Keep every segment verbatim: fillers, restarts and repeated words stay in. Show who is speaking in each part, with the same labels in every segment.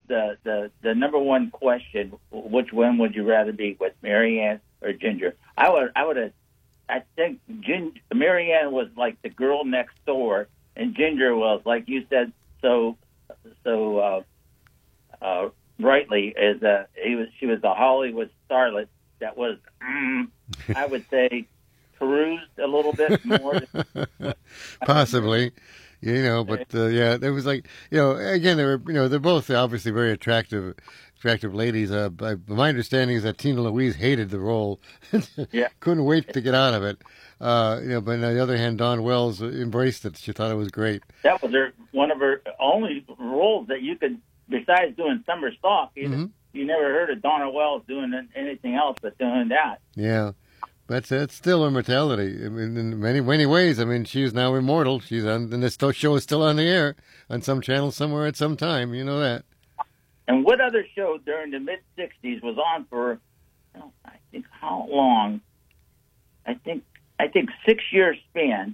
Speaker 1: the, the, the number one question, which one would you rather be with, Marianne or Ginger? I would I would have. I think Gin, Marianne was like the girl next door, and Ginger was, like you said so so uh, uh, rightly, is uh, he was she was the Hollywood starlet that was, mm, I would say, perused a little bit more.
Speaker 2: Possibly. You know, but uh, yeah, there was like, you know, again, they were, you know, they're both obviously very attractive, attractive ladies. Uh, by, my understanding is that Tina Louise hated the role,
Speaker 1: Yeah.
Speaker 2: couldn't wait to get out of it. Uh, you know, but on the other hand, Dawn Wells embraced it. She thought it was great.
Speaker 1: That was her one of her only roles that you could, besides doing Summer Stock, you,
Speaker 2: Mm-hmm.
Speaker 1: you never heard of Donna Wells doing anything else but doing that.
Speaker 2: Yeah. But it's still immortality. I mean, in many many ways. I mean, she is now immortal. She's on, and this show is still on the air on some channel somewhere at some time. You know that.
Speaker 1: And what other show during the mid sixties was on for, oh, I think, how long? I think I think six year span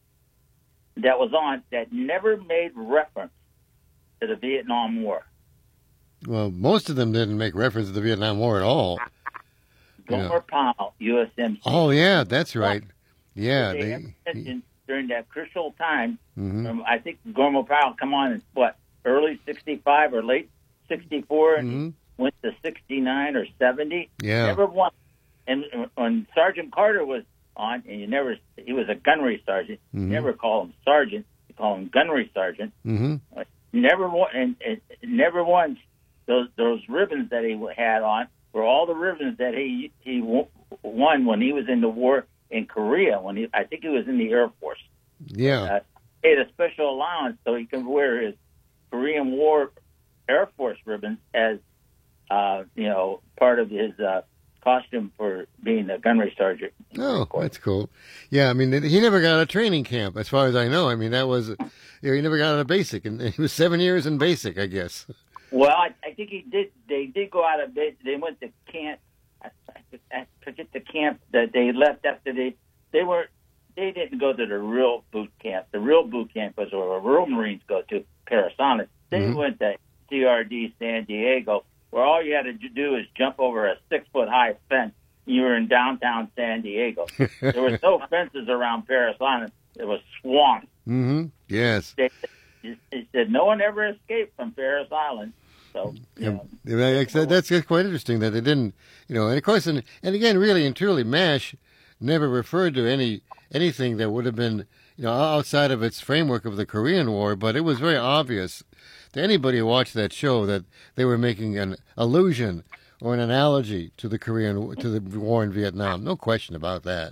Speaker 1: that was on that never made reference to the Vietnam War.
Speaker 2: Well, most of them didn't make reference to the Vietnam War at all.
Speaker 1: Gomer
Speaker 2: Yeah.
Speaker 1: Powell, U S M C.
Speaker 2: Oh yeah, that's right. Yeah,
Speaker 1: They,
Speaker 2: they,
Speaker 1: ever mentioned during that crucial time.
Speaker 2: Mhm.
Speaker 1: Um, I think Gomer Powell come on in what, early sixty-five or late sixty-four, and
Speaker 2: Mhm.
Speaker 1: went to sixty-nine or seventy.
Speaker 2: Yeah.
Speaker 1: Never won. And uh, when Sergeant Carter was on, and you never, he was a gunnery sergeant.
Speaker 2: Mhm.
Speaker 1: You never call him sergeant. You call him gunnery sergeant.
Speaker 2: hmm
Speaker 1: Uh, never won, and, and never won. Those those ribbons that he had on were all the ribbons that he he wo- won when he was in the war in Korea. When he, I think he was in the Air Force.
Speaker 2: Yeah.
Speaker 1: Uh, he had a special allowance so he could wear his Korean War Air Force ribbons as, uh, you know, part of his uh, costume for being a gunnery sergeant.
Speaker 2: Oh, that's cool. Yeah, I mean, he never got out of training camp, as far as I know. I mean, that was, you know, he never got out of basic, and he was seven years in basic, I guess.
Speaker 1: Well, I, I think he did. They did go out of base. They went to camp. I, I forget the camp that they left after they they were. They didn't go to the real boot camp. The real boot camp was where real Marines go to, Parasonic. They
Speaker 2: Mhm.
Speaker 1: went to C R D San Diego, where all you had to do is jump over a six foot high fence. You were in downtown San Diego. There was no fences around Parasonic. It was swamp.
Speaker 2: Mm-hmm. Yes.
Speaker 1: They, he said no one ever escaped from Paris Island. So, you know,
Speaker 2: Yeah, like I said, that's quite interesting that they didn't, you know, and of course, and, and again, really and truly, MASH never referred to any anything that would have been, you know, outside of its framework of the Korean War, but it was very obvious to anybody who watched that show that they were making an allusion or an analogy to the Korean, to the war in Vietnam. No question about that.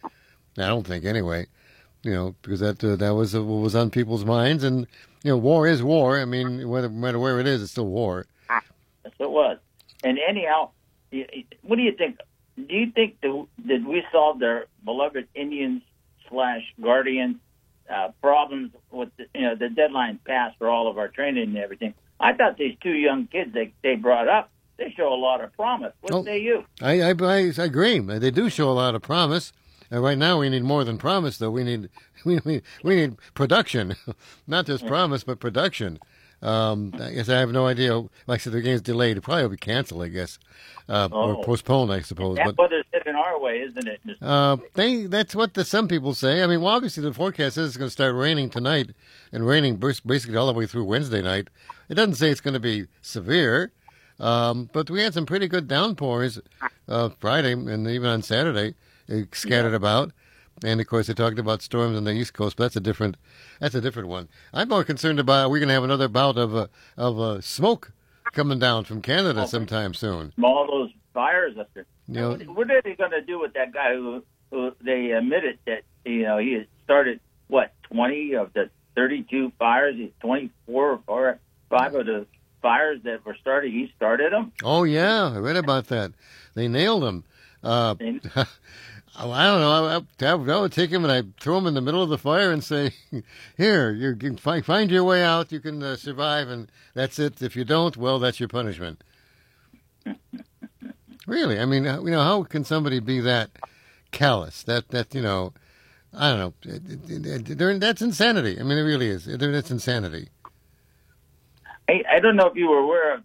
Speaker 2: I don't think, anyway. You know, because that uh, that was uh, what was on people's minds, and you know, war is war. I mean, whether no matter where it is, it's still war.
Speaker 1: Yes, it was. And anyhow, what do you think? Do you think the, did we solve their beloved Indians slash Guardians uh, problems with the, you know the deadline passed for all of our training and everything? I thought these two young kids they they brought up, they show a lot of promise. What
Speaker 2: Oh,
Speaker 1: say you?
Speaker 2: I, I I I agree. They do show a lot of promise. Uh, right now, we need more than promise, though. We need we we, we need production, not just promise, but production. Um, I guess I have no idea. Like I said, the game's delayed. It probably will be canceled, I guess, uh,
Speaker 1: Oh.
Speaker 2: or postponed, I suppose.
Speaker 1: That
Speaker 2: But
Speaker 1: weather's heading our way, isn't it?
Speaker 2: uh, they that's what the, some people say. I mean, well, obviously the forecast says it's going to start raining tonight and raining bas- basically all the way through Wednesday night. It doesn't say it's going to be severe, um, but we had some pretty good downpours uh, Friday and even on Saturday. It scattered about, and of course they talked about storms on the East Coast. But that's a different, that's a different one. I'm more concerned about we're going to have another bout of uh, of uh, smoke coming down from Canada
Speaker 1: Oh,
Speaker 2: sometime soon.
Speaker 1: All those fires up there.
Speaker 2: You know,
Speaker 1: What, what are they going to do with that guy who, who they admitted that you know he had started what twenty of the thirty-two fires? He's twenty-four or five of the fires that were started. He started them.
Speaker 2: oh yeah, I read about that. They nailed him. Uh,
Speaker 1: And
Speaker 2: I don't know. I, I, I would take him and I'd throw him in the middle of the fire and say, "Here, you can find, find your way out. You can uh, survive, and that's it. If you don't, well, that's your punishment." Really, I mean, you know, how can somebody be that callous? That that you know, I don't know. It, it, it, that's insanity. I mean, it really is. It, it's insanity.
Speaker 1: I, I don't know if you were aware of